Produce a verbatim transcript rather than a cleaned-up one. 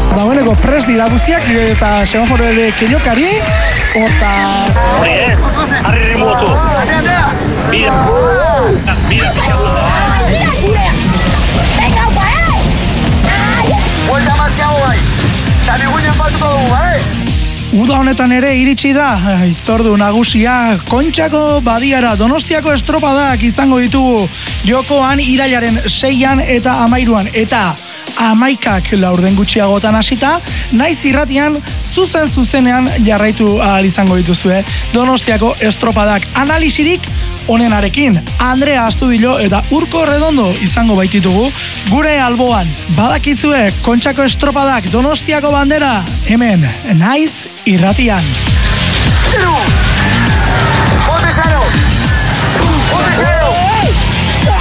Dagoeneko prest dira guztiak, eta semaforo ere keinokari, hortaz... Hori, eh? Harri rimuotu. Bira. Bira, bira. Venga, guai! Buelta martxago bai. Eta bigunen batuko dugu, bai? Uda honetan ere iritsi da, itzordu nagusia, Kontxako badiara Donostiako estropadak izango ditugu jokoan irailaren seian eta amairuan, eta amaikak laurden gutxiagotan hasita, naiz irratian zuzen zuzenean jarraitu ahal izango dituzue Donostiako estropadak analisirik onenarekin. Andrea Astudillo eta Urko Redondo izango baititugu gure alboan. Badakizue Kontxako estropadak Donostiako bandera hemen naiz irratian.